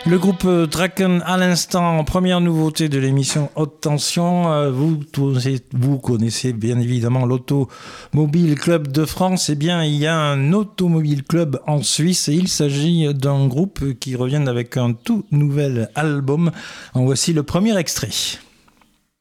Le groupe Draken à l'instant, première nouveauté de l'émission Haute Tension. Vous connaissez bien évidemment l'Automobile Club de France. Eh bien, il y a un Automobile Club en Suisse et il s'agit d'un groupe qui revient avec un tout nouvel album. En voici le premier extrait.